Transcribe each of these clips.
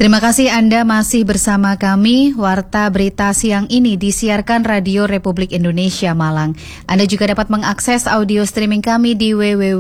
Terima kasih Anda masih bersama kami. Warta berita siang ini disiarkan Radio Republik Indonesia Malang. Anda juga dapat mengakses audio streaming kami di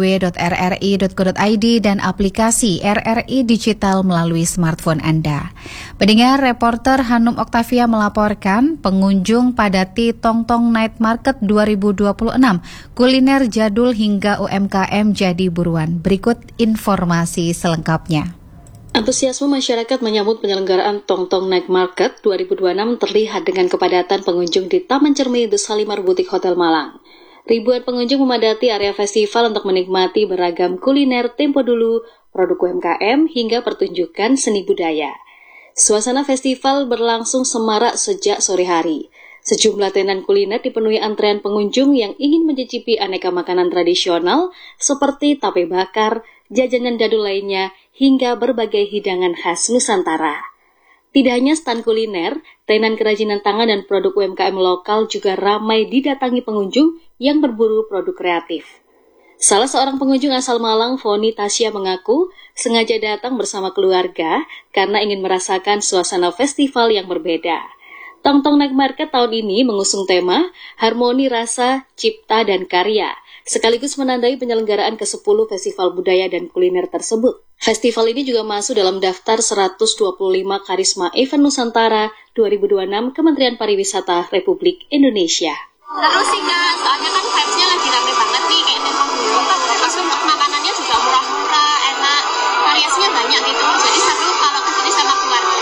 www.rri.co.id dan aplikasi RRI Digital melalui smartphone Anda. Pendengar, reporter Hanum Oktavia melaporkan pengunjung padati Tongtong Night Market 2026. Kuliner jadul hingga UMKM jadi buruan. Berikut informasi selengkapnya. Antusiasme masyarakat menyambut penyelenggaraan Tongtong Night Market 2026 terlihat dengan kepadatan pengunjung di Taman Cermin The Salimar Butik Hotel Malang. Ribuan pengunjung memadati area festival untuk menikmati beragam kuliner tempo dulu, produk UMKM, hingga pertunjukan seni budaya. Suasana festival berlangsung semarak sejak sore hari. Sejumlah tenan kuliner dipenuhi antrean pengunjung yang ingin mencicipi aneka makanan tradisional seperti tape bakar, jajanan jadul lainnya, hingga berbagai hidangan khas Nusantara. Tidak hanya stan kuliner, tenan kerajinan tangan dan produk UMKM lokal juga ramai didatangi pengunjung yang berburu produk kreatif. Salah seorang pengunjung asal Malang, Foni Tasya, mengaku sengaja datang bersama keluarga karena ingin merasakan suasana festival yang berbeda. Tongtong Night Market tahun ini mengusung tema Harmoni Rasa, Cipta, dan Karya, sekaligus menandai penyelenggaraan ke-10 Festival Budaya dan Kuliner tersebut. Festival ini juga masuk dalam daftar 125 Karisma Event Nusantara 2026 Kementerian Pariwisata Republik Indonesia. Terus sih Kak, soalnya kan vibes-nya lagi rame banget nih, kayak tempo dulu. Terus untuk makanannya juga murah-murah, enak, variasinya banyak gitu. Jadi seru kalau kesini sama keluarga.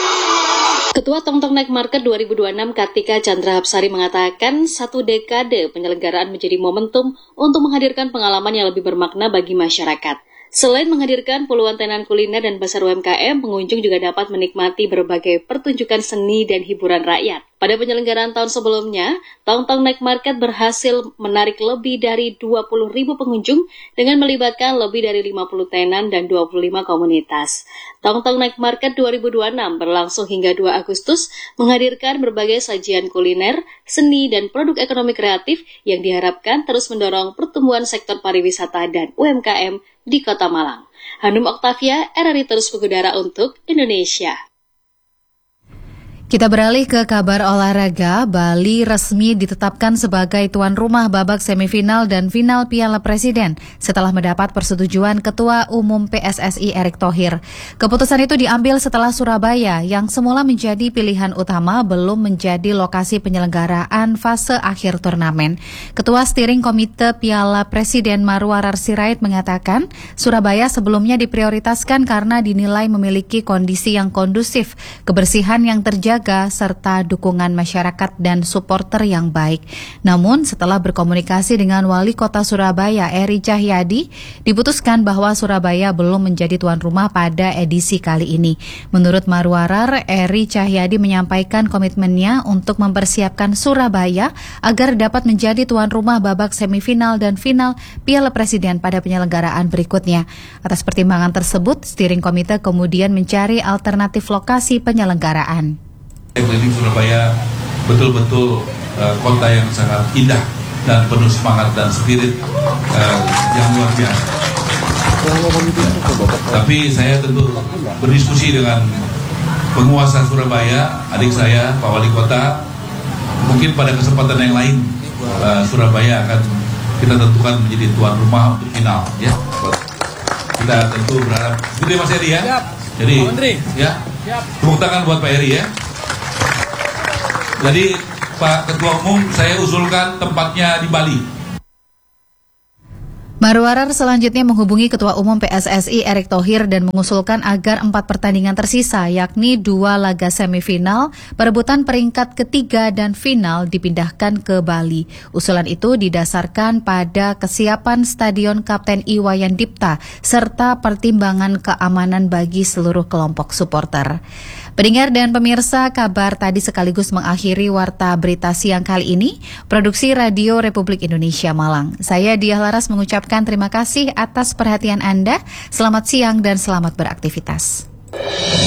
Ketua Tongtong Night Market 2026 Kartika Chandra Hapsari mengatakan 1 dekade penyelenggaraan menjadi momentum untuk menghadirkan pengalaman yang lebih bermakna bagi masyarakat. Selain menghadirkan puluhan tenan kuliner dan pasar UMKM, pengunjung juga dapat menikmati berbagai pertunjukan seni dan hiburan rakyat. Pada penyelenggaraan tahun sebelumnya, Tongtong Night Market berhasil menarik lebih dari 20.000 pengunjung dengan melibatkan lebih dari 50 tenan dan 25 komunitas. Tongtong Night Market 2026 berlangsung hingga 2 Agustus, menghadirkan berbagai sajian kuliner, seni, dan produk ekonomi kreatif yang diharapkan terus mendorong pertumbuhan sektor pariwisata dan UMKM di Kota Malang. Hanum Oktavia, RRI Terus Mengudara untuk Indonesia. Kita beralih ke kabar olahraga. Bali resmi ditetapkan sebagai tuan rumah babak semifinal dan final Piala Presiden setelah mendapat persetujuan Ketua Umum PSSI Erick Thohir. Keputusan itu diambil setelah Surabaya yang semula menjadi pilihan utama belum menjadi lokasi penyelenggaraan fase akhir turnamen. Ketua Steering Komite Piala Presiden Marwarar Sirait mengatakan Surabaya sebelumnya diprioritaskan karena dinilai memiliki kondisi yang kondusif, kebersihan yang terjaga, serta dukungan masyarakat dan supporter yang baik. Namun setelah berkomunikasi dengan Wali Kota Surabaya Eri Cahyadi, diputuskan bahwa Surabaya belum menjadi tuan rumah pada edisi kali ini. Menurut Marwarar, Eri Cahyadi menyampaikan komitmennya untuk mempersiapkan Surabaya agar dapat menjadi tuan rumah babak semifinal dan final Piala Presiden pada penyelenggaraan berikutnya. Atas pertimbangan tersebut, Steering Komite kemudian mencari alternatif lokasi penyelenggaraan. Keliling Surabaya betul-betul kota yang sangat indah dan penuh semangat dan spirit yang luar biasa. Tapi saya tentu berdiskusi dengan penguasa Surabaya, adik saya, Pak Wali Kota. Mungkin pada kesempatan yang lain Surabaya akan kita tentukan menjadi tuan rumah untuk final. Ya, kita tentu berharap. Gitu Mas Eri ya. Jadi, ya, tepuk tangan buat Pak Eri ya. Jadi Pak Ketua Umum, saya usulkan tempatnya di Bali. Marwarar selanjutnya menghubungi Ketua Umum PSSI Erick Thohir dan mengusulkan agar 4 pertandingan tersisa, yakni 2 laga semifinal, perebutan peringkat ketiga dan final dipindahkan ke Bali. Usulan itu didasarkan pada kesiapan Stadion Kapten Iwayan Dipta serta pertimbangan keamanan bagi seluruh kelompok supporter. Pendengar dan pemirsa, kabar tadi sekaligus mengakhiri warta berita siang kali ini. Produksi Radio Republik Indonesia Malang. Saya Diah Laras mengucapkan terima kasih atas perhatian Anda. Selamat siang dan selamat beraktivitas.